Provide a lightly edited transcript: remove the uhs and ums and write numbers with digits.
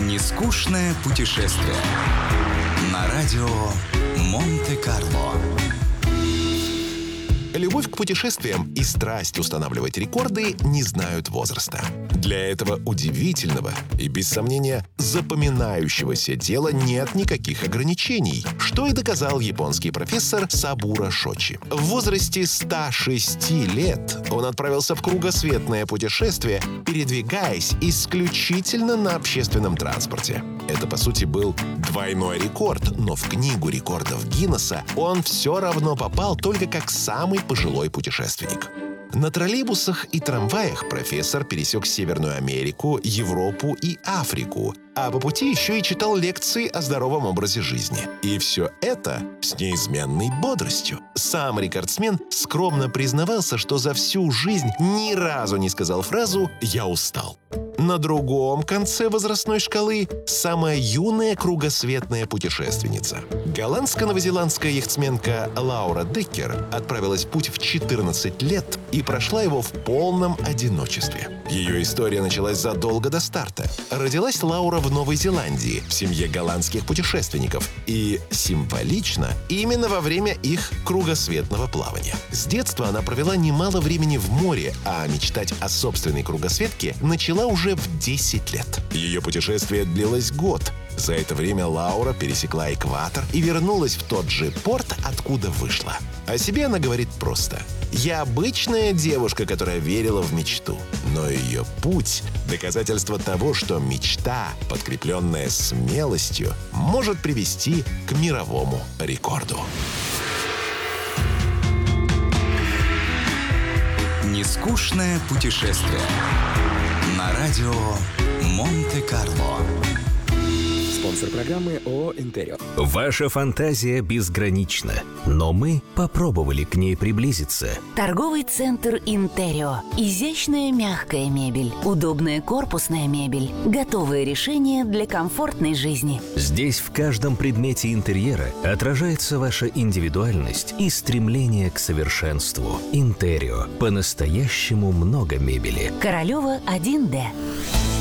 Нескучное путешествие на радио Монте-Карло. Любовь к путешествиям и страсть устанавливать рекорды не знают возраста. Для этого удивительного и, без сомнения, запоминающегося дела нет никаких ограничений, что и доказал японский профессор Сабуро Шочи. В возрасте 106 лет он отправился в кругосветное путешествие, передвигаясь исключительно на общественном транспорте. Это, по сути, был двойной рекорд, но в книгу рекордов Гиннесса он все равно попал только как самый пожилой путешественник. На троллейбусах и трамваях профессор пересек Северную Америку, Европу и Африку, а по пути еще и читал лекции о здоровом образе жизни. И все это с неизменной бодростью. Сам рекордсмен скромно признавался, что за всю жизнь ни разу не сказал фразу «я устал». На другом конце возрастной шкалы самая юная кругосветная путешественница. Голландско-новозеландская яхтсменка Лаура Деккер отправилась в путь в 14 лет и прошла его в полном одиночестве. Ее история началась задолго до старта. Родилась Лаура в Новой Зеландии, в семье голландских путешественников. И символично, именно во время их кругосветного плавания. С детства она провела немало времени в море, а мечтать о собственной кругосветке начала уже в 10 лет. Ее путешествие длилось год. За это время Лаура пересекла экватор и вернулась в тот же порт, откуда вышла. О себе она говорит просто: «Я обычная девушка, которая верила в мечту». Но ее путь — доказательство того, что мечта, подкрепленная смелостью, может привести к мировому рекорду. Нескучное путешествие на радио Монте-Карло. Спонсор программы ООО «Интерио». Ваша фантазия безгранична, но мы попробовали к ней приблизиться. Торговый центр «Интерио». Изящная мягкая мебель, удобная корпусная мебель, готовые решения для комфортной жизни. Здесь в каждом предмете интерьера отражается ваша индивидуальность и стремление к совершенству. «Интерио». По-настоящему много мебели. Королева 1Д.